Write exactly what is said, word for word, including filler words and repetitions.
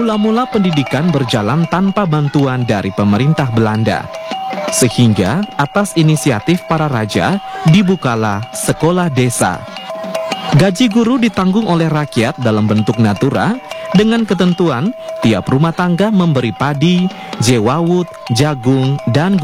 Mula-mula pendidikan berjalan tanpa bantuan dari pemerintah Belanda. Sehingga atas inisiatif para raja dibukalah sekolah desa. Gaji guru ditanggung oleh rakyat dalam bentuk natura dengan ketentuan tiap rumah tangga memberi padi, jewawut, jagung, dan